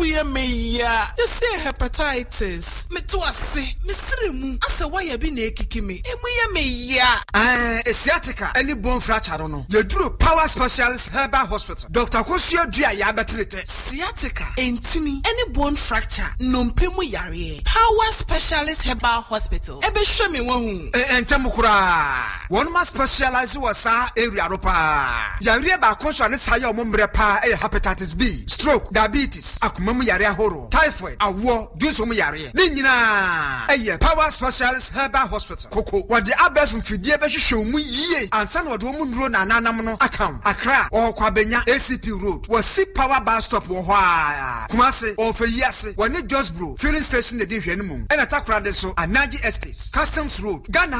fuye me ya. You say hepatitis. Me to ase. Me sremu. Ase why ya bi na ekiki me. Emu me ya. Sciatica. Any bone fracture no. You do Power Specialist Herbal Hospital. Dr. Kosio Dua ya betrete. Sciatica. Entini. Any bone fracture. Nompemu yare. Power Specialist Herbal Hospital. Ebe show me one. Entemukura. One must specialize wasa area ropa. Yare ba konswa ne saye omombre pa hepatitis B, stroke, diabetes, akumemu yare horo, typhoid, awo, dunsomu yare. Ni nyina Power Specialist Herbal Hospital. Koko wadi abef mfidie be hwehwe mu yie. Ansa na wadi omu nduro na nanam no akam. Accra or Kwabenya ACP Road. Was Power Bar Stop wo ho a. Kumase or Feyase. Wani Josbro filling station de di hwenu mum. Ena takra de so Anaji Estates, Customs Road, Ghana